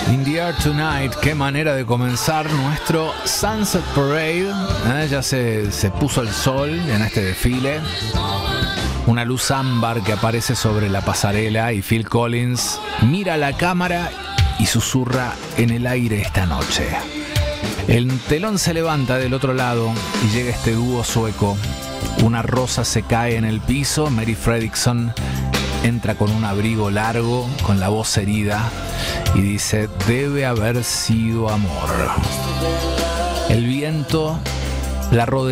In the Air Tonight, qué manera de comenzar nuestro Sunset Parade. Ya se puso el sol en este desfile. Una luz ámbar que aparece sobre la pasarela y Phil Collins mira a la cámara y susurra en el aire esta noche. El telón se levanta del otro lado y llega este dúo sueco. Una rosa se cae en el piso. Mary Fredriksson entra con un abrigo largo, con la voz herida, y dice: debe haber sido amor. El viento la rodea.